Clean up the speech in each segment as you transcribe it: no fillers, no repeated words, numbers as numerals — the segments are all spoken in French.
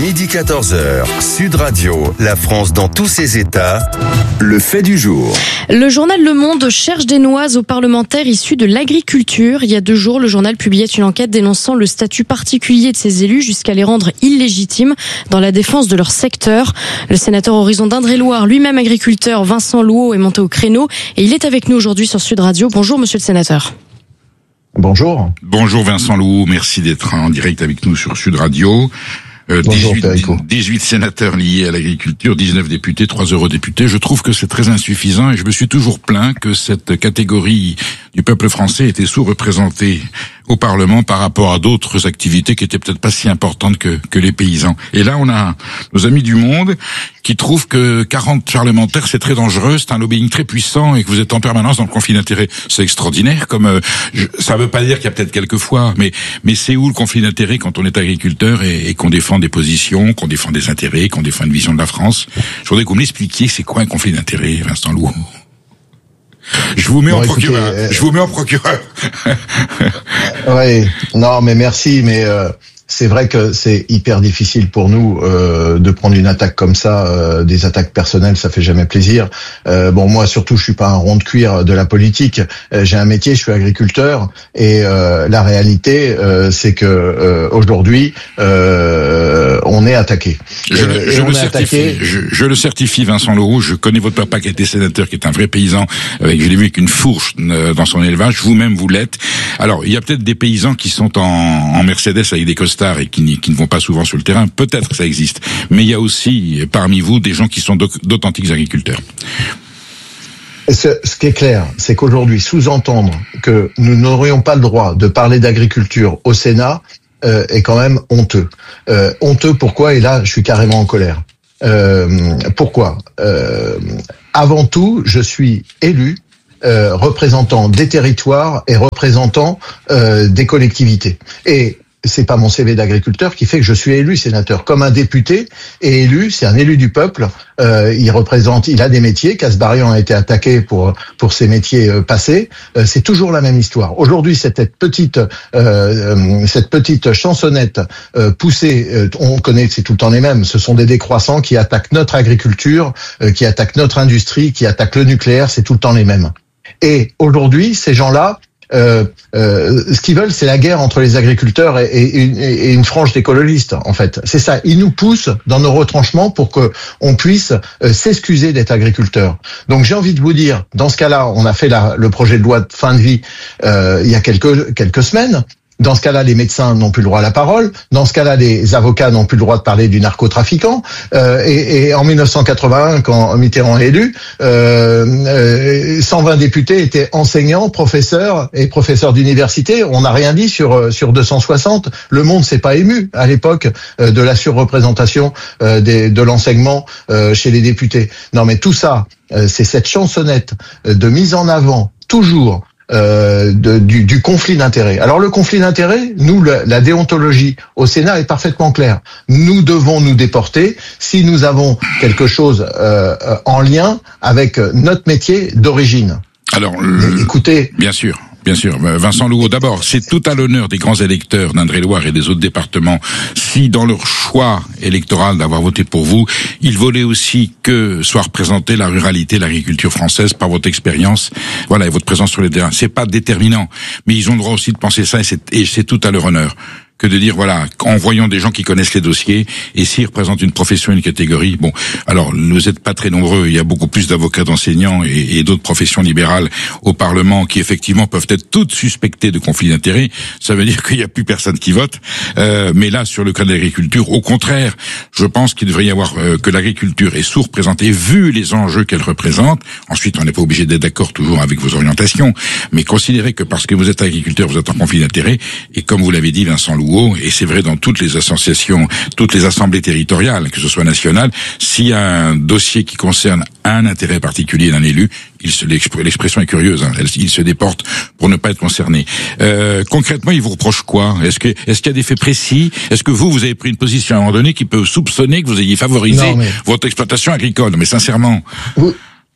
Midi 14h, Sud Radio, la France dans tous ses états, le fait du jour. Le journal Le Monde cherche des noises aux parlementaires issus de l'agriculture. Il y a 2 jours, le journal publiait une enquête dénonçant le statut particulier de ces élus jusqu'à les rendre illégitimes dans la défense de leur secteur. Le sénateur Horizon d'Indre-et-Loire, lui-même agriculteur, Vincent Louot, est monté au créneau et il est avec nous aujourd'hui sur Sud Radio. Bonjour monsieur le sénateur. Bonjour. Bonjour Vincent Louot, merci d'être en direct avec nous sur Sud Radio. 18 sénateurs liés à l'agriculture, 19 députés, 3 eurodéputés. Je trouve que c'est très insuffisant et je me suis toujours plaint que cette catégorie du peuple français était sous-représentée au Parlement par rapport à d'autres activités qui étaient peut-être pas si importantes que les paysans. Et là, on a nos amis du Monde qui trouvent que 40 parlementaires, c'est très dangereux, c'est un lobbying très puissant et que vous êtes en permanence dans le conflit d'intérêts. C'est extraordinaire. Ça veut pas dire qu'il y a peut-être quelques fois, mais c'est où le conflit d'intérêts quand on est agriculteur et qu'on défend des positions, qu'on défend des intérêts, qu'on défend une vision de la France. Je voudrais que vous m'expliquiez c'est quoi un conflit d'intérêts, Vincent Louot. Je vous mets en procureur. Oui, non, mais merci, mais c'est vrai que c'est hyper difficile pour nous de prendre une attaque comme ça, des attaques personnelles, ça fait jamais plaisir. Moi surtout, je suis pas un rond de cuir de la politique. J'ai un métier, je suis agriculteur, et la réalité, c'est que aujourd'hui, on est attaqué. Je le certifie, Vincent Louot. Je connais votre papa qui était sénateur, qui est un vrai paysan. Je l'ai vu avec une fourche dans son élevage. Vous-même, vous l'êtes. Alors, il y a peut-être des paysans qui sont en Mercedes avec des costards et qui ne vont pas souvent sur le terrain. Peut-être que ça existe. Mais il y a aussi, parmi vous, des gens qui sont d'authentiques agriculteurs. Ce qui est clair, c'est qu'aujourd'hui, sous-entendre que nous n'aurions pas le droit de parler d'agriculture au Sénat est quand même honteux. Honteux pourquoi? Et là, je suis carrément en colère. Pourquoi? Avant tout, je suis élu représentant des territoires et représentant des collectivités. Et c'est pas mon CV d'agriculteur qui fait que je suis élu sénateur. Comme un député est élu, c'est un élu du peuple. Il a des métiers. Casbarian a été attaqué pour ses métiers passés. C'est toujours la même histoire. Aujourd'hui, cette petite chansonnette poussée, on connaît, c'est tout le temps les mêmes. Ce sont des décroissants qui attaquent notre agriculture, qui attaquent notre industrie, qui attaquent le nucléaire. C'est tout le temps les mêmes. Et aujourd'hui, ces gens-là, ce qu'ils veulent, c'est la guerre entre les agriculteurs et une frange d'écologistes, en fait. C'est ça. Ils nous poussent dans nos retranchements pour que on puisse s'excuser d'être agriculteur. Donc, j'ai envie de vous dire, dans ce cas-là, on a fait le projet de loi de fin de vie il y a quelques semaines. Dans ce cas-là, les médecins n'ont plus le droit à la parole. Dans ce cas-là, les avocats n'ont plus le droit de parler du narcotrafiquant. Et en 1981, quand Mitterrand est élu, 120 députés étaient enseignants, professeurs et professeurs d'université. On n'a rien dit sur 260. Le monde s'est pas ému à l'époque de la surreprésentation de l'enseignement chez les députés. Non, mais tout ça, c'est cette chansonnette de mise en avant toujours du conflit d'intérêts. Alors le conflit d'intérêts, nous, la déontologie au Sénat est parfaitement claire. Nous devons nous déporter si nous avons quelque chose en lien avec notre métier d'origine. Alors, écoutez, bien sûr. Vincent Louot, d'abord, c'est tout à l'honneur des grands électeurs d'Indre-et-Loire et des autres départements si, dans leur choix électoral d'avoir voté pour vous, ils voulaient aussi que soit représentée la ruralité, l'agriculture française par votre expérience, voilà, et votre présence sur les terrains. C'est pas déterminant, mais ils ont le droit aussi de penser ça et c'est tout à leur honneur que de dire, voilà, en voyant des gens qui connaissent les dossiers, et s'ils représentent une profession, une catégorie, bon, alors, vous n'êtes pas très nombreux, il y a beaucoup plus d'avocats, d'enseignants et d'autres professions libérales au Parlement qui, effectivement, peuvent être toutes suspectées de conflit d'intérêts. Ça veut dire qu'il n'y a plus personne qui vote. Mais là, sur le cas de l'agriculture, au contraire, je pense qu'il devrait y avoir que l'agriculture est sous-représentée, vu les enjeux qu'elle représente. Ensuite, on n'est pas obligé d'être d'accord toujours avec vos orientations, mais considérez que parce que vous êtes agriculteur, vous êtes en conflit d'intérêts, et comme vous l'avez dit, Vincent Louot, et c'est vrai dans toutes les associations, toutes les assemblées territoriales, que ce soit nationales, s'il y a un dossier qui concerne un intérêt particulier d'un élu, l'expression est curieuse, hein, il se déporte pour ne pas être concerné. Concrètement, il vous reproche quoi? Est-ce qu'il y a des faits précis? Est-ce que vous avez pris une position à un moment donné qui peut soupçonner que vous ayez favorisé votre exploitation agricole? Mais sincèrement.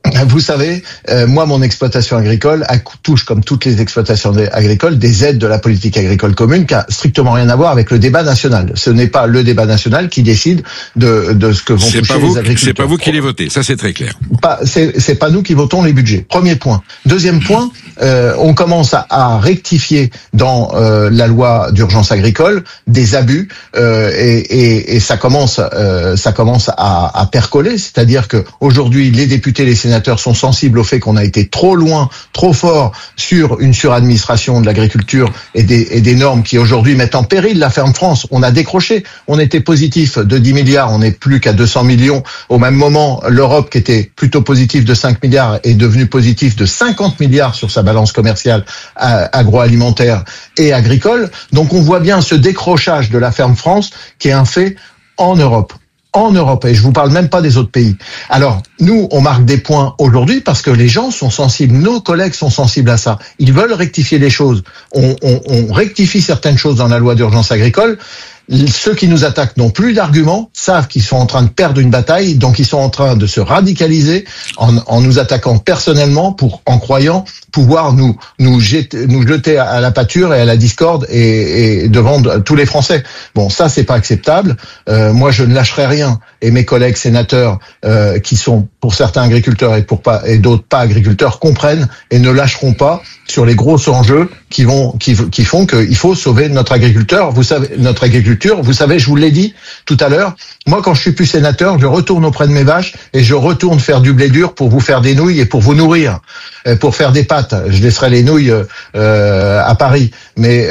Vous savez, moi, mon exploitation agricole touche, comme toutes les exploitations agricoles, des aides de la politique agricole commune qui a strictement rien à voir avec le débat national. Ce n'est pas le débat national qui décide de ce que vont toucher les agriculteurs. C'est pas vous qui les votez, ça c'est très clair. C'est pas nous qui votons les budgets. Premier point. Deuxième point, on commence à rectifier dans la loi d'urgence agricole des abus et ça commence à percoler, c'est-à-dire que aujourd'hui les députés, les sénateurs sont sensibles au fait qu'on a été trop loin, trop fort sur une suradministration de l'agriculture et des normes qui aujourd'hui mettent en péril la ferme France. On a décroché, on était positif de 10 milliards, on n'est plus qu'à 200 millions. Au même moment, l'Europe qui était plutôt positive de 5 milliards est devenue positive de 50 milliards sur sa balance commerciale agroalimentaire et agricole. Donc on voit bien ce décrochage de la ferme France qui est un fait en Europe. Et je vous parle même pas des autres pays. Alors, nous, on marque des points aujourd'hui parce que les gens sont sensibles, nos collègues sont sensibles à ça. Ils veulent rectifier les choses. On rectifie certaines choses dans la loi d'urgence agricole. Ceux qui nous attaquent n'ont plus d'arguments, savent qu'ils sont en train de perdre une bataille, donc ils sont en train de se radicaliser en nous attaquant personnellement en croyant pouvoir nous jeter à la pâture et à la discorde et devant tous les Français. Bon, ça c'est pas acceptable. Moi je ne lâcherai rien et mes collègues sénateurs qui sont pour certains agriculteurs et d'autres pas agriculteurs comprennent et ne lâcheront pas sur les gros enjeux qui font qu'il faut sauver notre agriculteur. Vous savez, je vous l'ai dit tout à l'heure, moi quand je suis plus sénateur, je retourne auprès de mes vaches et je retourne faire du blé dur pour vous faire des nouilles et pour vous nourrir, pour faire des pâtes. Je laisserai les nouilles à Paris, mais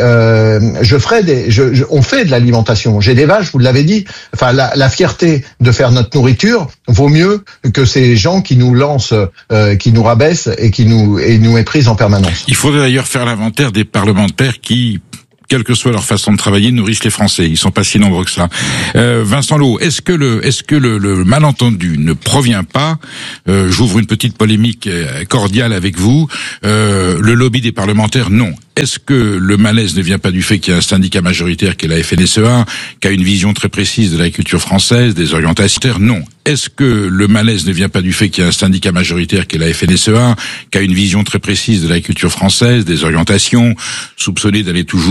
on fait de l'alimentation. J'ai des vaches, vous l'avez dit. Enfin, la fierté de faire notre nourriture vaut mieux que ces gens qui nous lancent, qui nous rabaissent et qui nous méprisent en permanence. Il faudrait d'ailleurs faire l'inventaire des parlementaires qui, quelle que soit leur façon de travailler, nourrissent les Français. Ils sont pas si nombreux que ça. Vincent Lot, est-ce que le malentendu ne provient pas, j'ouvre une petite polémique cordiale avec vous, le lobby des parlementaires, non. Est-ce que le malaise ne vient pas du fait qu'il y a un syndicat majoritaire qui est la FNSEA, qui a une vision très précise de l'agriculture française, des orientations? Non. Est-ce que le malaise ne vient pas du fait qu'il y a un syndicat majoritaire qui est la FNSEA, qui a une vision très précise de l'agriculture française, des orientations, soupçonné d'aller toujours